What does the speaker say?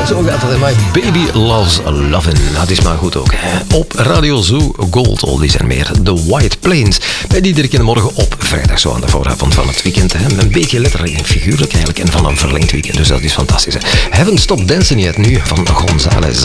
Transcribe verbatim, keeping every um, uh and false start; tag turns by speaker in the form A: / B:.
A: Zo gaat het. My Baby Loves Lovin'. Dat is maar goed ook. Hè. Op Radio Zoo, Gold Oldies en meer. The White Plains. Bij iedere keer morgen op vrijdag, zo aan de vooravond van het weekend. Hè. Een beetje letterlijk en figuurlijk eigenlijk. En van een verlengd weekend. Dus dat is fantastisch. Hè. Haven't Stopped Dancing Yet nu van González.